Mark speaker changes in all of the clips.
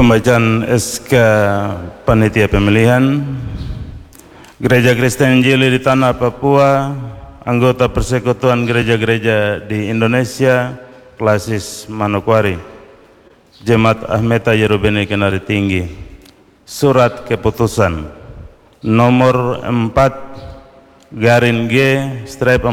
Speaker 1: Pembacaan SK Panitia Pemilihan Gereja Kristen Injili di Tanah Papua, anggota Persekutuan Gereja-Gereja di Indonesia, Klasis Manokwari, Jemaat Ahmeta Yerubeni Kenari Tinggi. Surat keputusan nomor 4 garing G strip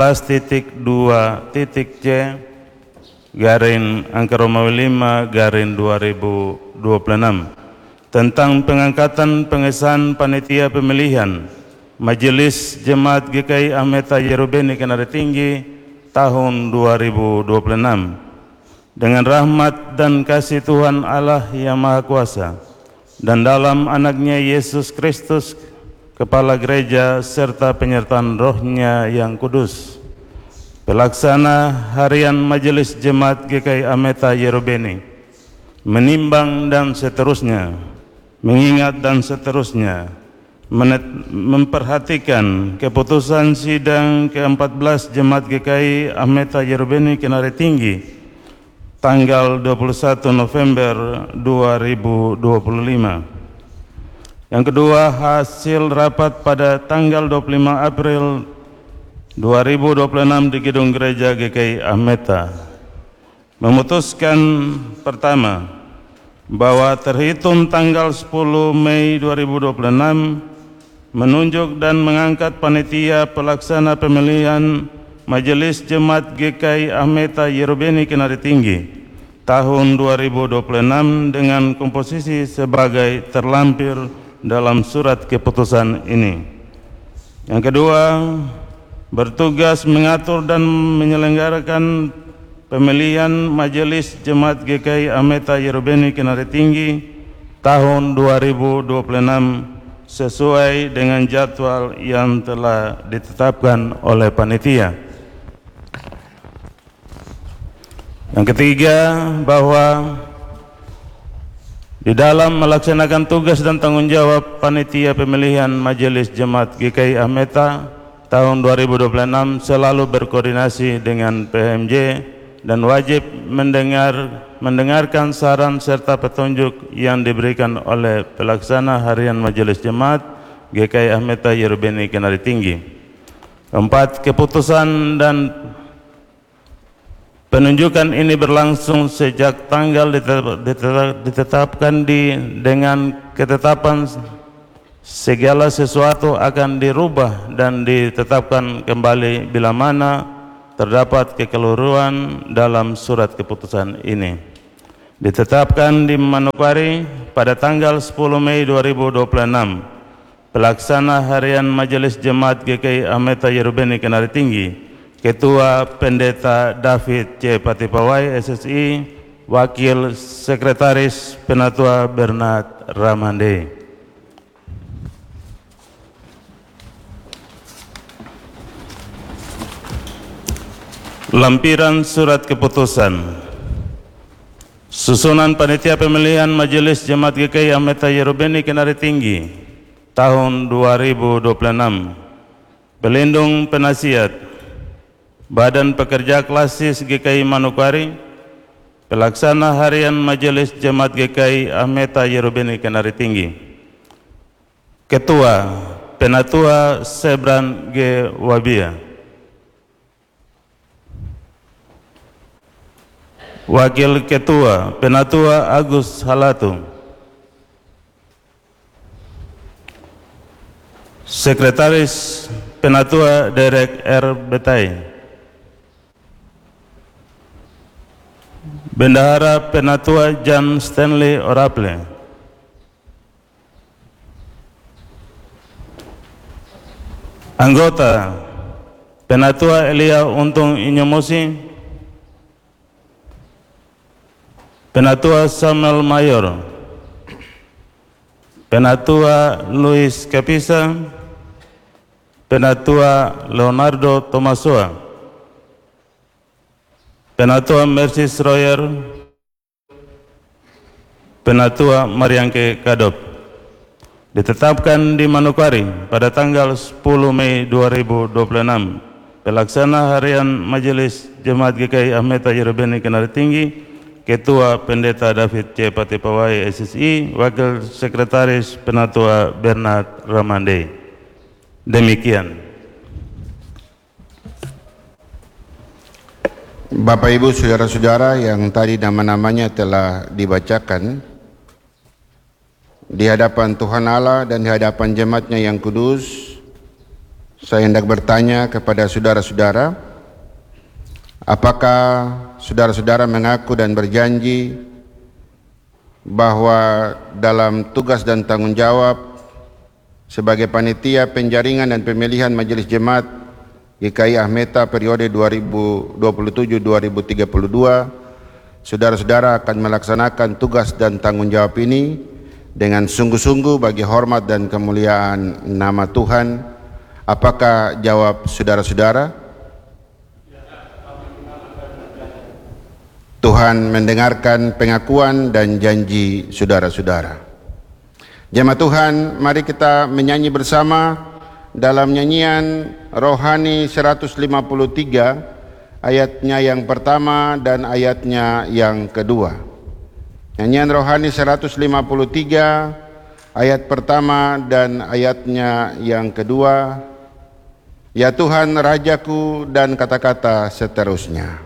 Speaker 1: 14.2.C garing angka Romawi 5 garing 2026 tentang pengangkatan pengesahan panitia pemilihan Majelis Jemaat GKI Ahmeta Yerubeni Kenari Tinggi tahun 2026 dengan rahmat dan kasih Tuhan Allah yang Maha Kuasa dan dalam anaknya Yesus Kristus Kepala Gereja serta penyertaan Roh-Nya yang kudus. Pelaksana harian Majelis Jemaat GKI Ahmeta Yerubeni menimbang dan seterusnya, mengingat dan seterusnya, memperhatikan keputusan sidang ke-14 Jemaat GKI Ahmeta Yerubeni Kenari Tinggi tanggal 21 November 2025. Yang kedua, hasil rapat pada tanggal 25 April 2026 di Gedung Gereja GKI Ahmeta memutuskan pertama, bahwa terhitung tanggal 10 Mei 2026 menunjuk dan mengangkat panitia pelaksana pemilihan Majelis Jemaat GKI Ahmeta Yerubeni Kenari Tinggi tahun 2026 dengan komposisi sebagai terlampir dalam surat keputusan ini. Yang kedua, bertugas mengatur dan menyelenggarakan pemilihan Majelis Jemaat GKI Ahmeta Yerubeni Kenari Tinggi tahun 2026 sesuai dengan jadwal yang telah ditetapkan oleh panitia. Yang ketiga, bahwa di dalam melaksanakan tugas dan tanggung jawab panitia pemilihan Majelis Jemaat GKI Ahmeta tahun 2026 selalu berkoordinasi dengan PMJ dan wajib mendengarkan saran serta petunjuk yang diberikan oleh pelaksana harian Majelis Jemaat GKI Ahmeta Yerubeni Kenari Tinggi. Keempat, keputusan dan penunjukan ini berlangsung sejak tanggal ditetapkan dengan ketetapan segala sesuatu akan dirubah dan ditetapkan kembali bila mana terdapat kekeliruan dalam surat keputusan ini. Ditetapkan di Manokwari pada tanggal 10 Mei 2026. Pelaksana harian Majelis Jemaat GKI Ahmeta Yerubeni Kenari Tinggi, Ketua Pendeta David C. Patipawai SSI, Wakil Sekretaris Penatua Bernard Ramande. Lampiran surat keputusan susunan panitia pemilihan Majelis Jemaat GKI Ahmeta Yerubeni Kenari Tinggi tahun 2026. Pelindung penasihat Badan Pekerja Klasis GKI Manokwari, pelaksana harian Majelis Jemaat GKI Ahmeta Yerubeni Kenari Tinggi, Ketua Penatua Sebran G. Wabia, Wakil Ketua Penatua Agus Halatu, Sekretaris Penatua Derek R. Betai, Bendahara Penatua Jan Stanley Oraple, Anggota Penatua Elia Untung Inyomosi, Penatua Samuel Mayor, Penatua Luis Capisa, Penatua Leonardo Tomasoa, Penatua Mercy Royer, Penatua Mariangke Kadop. Ditetapkan di Manokwari pada tanggal 10 Mei 2026. Pelaksana harian Majelis Jemaat GKI Ahmeta Yerubeni Kenari Tinggi Ketua Pendeta David C. Patipawai SSI, Wakil Sekretaris Penatua Bernard Ramande. Demikian.
Speaker 2: Bapak Ibu saudara-saudara yang tadi nama-namanya telah dibacakan di hadapan Tuhan Allah dan di hadapan jemaatnya yang kudus, saya hendak bertanya kepada saudara-saudara, apakah saudara-saudara mengaku dan berjanji bahwa dalam tugas dan tanggung jawab sebagai panitia penjaringan dan pemilihan Majelis Jemaat GKI Ahmeta periode 2027-2032, saudara-saudara akan melaksanakan tugas dan tanggung jawab ini dengan sungguh-sungguh bagi hormat dan kemuliaan nama Tuhan? Apakah jawab saudara-saudara? Tuhan mendengarkan pengakuan dan janji saudara-saudara. Jemaat Tuhan, mari kita menyanyi bersama dalam nyanyian rohani 153 ayatnya yang pertama dan ayatnya yang kedua. Nyanyian rohani 153 ayat pertama dan ayatnya yang kedua. Ya Tuhan Rajaku, dan kata-kata seterusnya.